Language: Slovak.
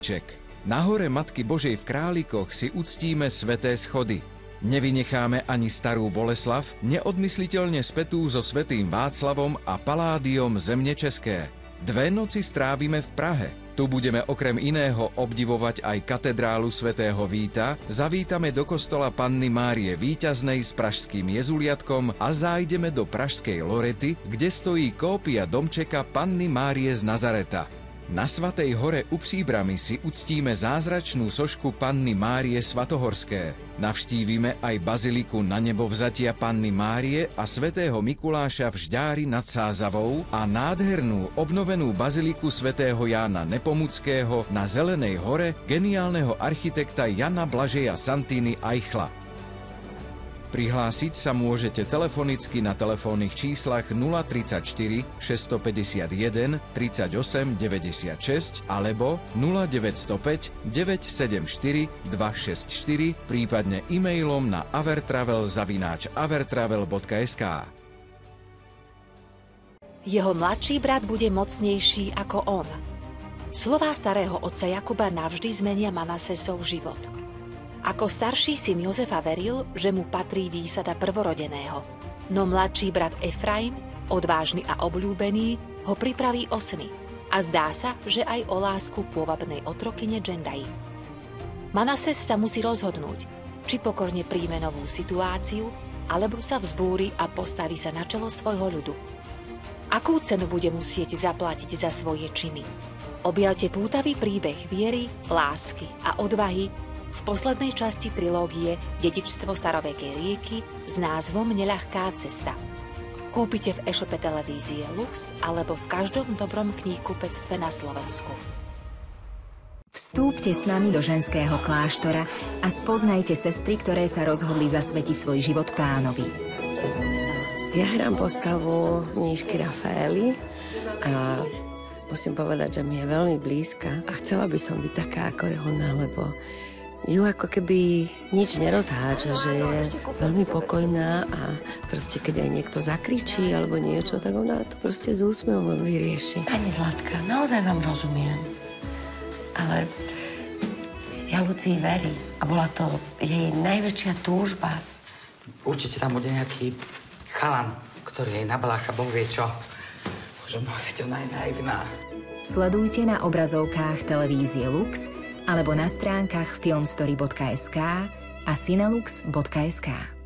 Na hore Matky Božej v Králikoch si uctíme sväté schody. Nevynecháme ani starú Boleslav, neodmysliteľne spätú so svätým Václavom a Paládiom Zemne České. 2 noci strávime v Prahe. Tu budeme okrem iného obdivovať aj katedrálu svätého Víta, zavítame do kostola Panny Márie Víťaznej s pražským jezuliatkom a zájdeme do pražskej Lorety, kde stojí kópia domčeka Panny Márie z Nazareta. Na Svatej hore u Příbrami si uctíme zázračnú sošku Panny Márie Svatohorské. Navštívime aj baziliku Nanebovzatia Panny Márie a svätého Mikuláša v Žďári nad Sázavou a nádhernú obnovenú baziliku svätého Jána Nepomuckého na Zelenej hore geniálneho architekta Jana Blažeja Santini Eichla. Prihlásiť sa môžete telefonicky na telefónnych číslach 034 651 38 96 alebo 0905 974 264, prípadne e-mailom na avertravel@avertravel.sk. Jeho mladší brat bude mocnejší ako on. Slová starého otca Jakuba navždy zmenia Manasesov život. Ako starší syn Jozefa veril, že mu patrí výsada prvorodeného. No mladší brat Efraim, odvážny a obľúbený, ho pripraví o sny. A zdá sa, že aj o lásku pôvabnej otrokyne Džendaji. Manases sa musí rozhodnúť, či pokorne príjme novú situáciu, alebo sa vzbúri a postaví sa na čelo svojho ľudu. Akú cenu bude musieť zaplatiť za svoje činy? Objavte pútavý príbeh viery, lásky a odvahy v poslednej časti trilógie Dedičstvo starovekej rieky s názvom Neľahká cesta. Kúpite v e-shope televízie Lux alebo v každom dobrom knihkupectve na Slovensku. Vstúpte s nami do ženského kláštora a spoznajte sestry, ktoré sa rozhodli zasvetiť svoj život Pánovi. Ja hrám postavu mníšky Rafaely a musím povedať, že mi je veľmi blízka a chcela by som byť taká ako je ona, lebo ju ako keby nič nerozhádža, že je veľmi pokojná a proste keď aj niekto zakričí alebo niečo, tak ona to proste s úsmevom vyrieši. Pani Zlatka, naozaj vám rozumiem, ale ja Lucii verím a bola to jej najväčšia túžba. Určite tam bude nejaký chalan, ktorý jej nablácha, Boh vie čo. Bože môj, veď ona je naivná. Sledujte na obrazovkách televízie Lux alebo na stránkach filmstory.sk a cinelux.sk.